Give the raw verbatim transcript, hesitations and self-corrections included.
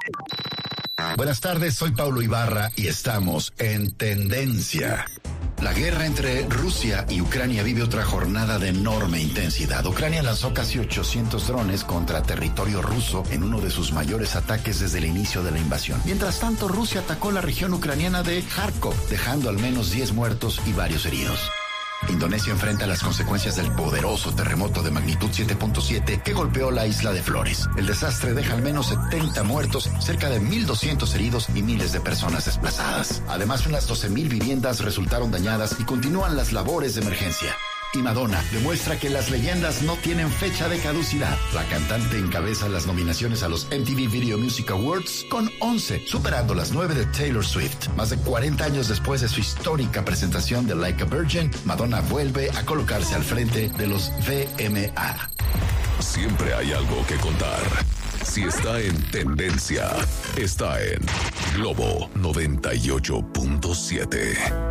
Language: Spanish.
Buenas tardes, soy Paulo Ibarra y estamos en Tendencia. La guerra entre Rusia y Ucrania vive otra jornada de enorme intensidad. Ucrania lanzó casi ochocientos drones contra territorio ruso en uno de sus mayores ataques desde el inicio de la invasión. Mientras tanto, Rusia atacó la región ucraniana de Kharkov, dejando al menos diez muertos y varios heridos. Indonesia enfrenta las consecuencias del poderoso terremoto de magnitud siete punto siete que golpeó la isla de Flores. El desastre deja al menos setenta muertos, cerca de mil doscientos heridos y miles de personas desplazadas. Además, unas doce mil viviendas resultaron dañadas y continúan las labores de emergencia. Y Madonna demuestra que las leyendas no tienen fecha de caducidad. La cantante encabeza las nominaciones a los M T V Video Music Awards con once, superando las nueve de Taylor Swift. Más de cuarenta años después de su histórica presentación de Like a Virgin, Madonna vuelve a colocarse al frente de los V M A. Siempre hay algo que contar. Si está en tendencia, está en Globo noventa y ocho punto siete.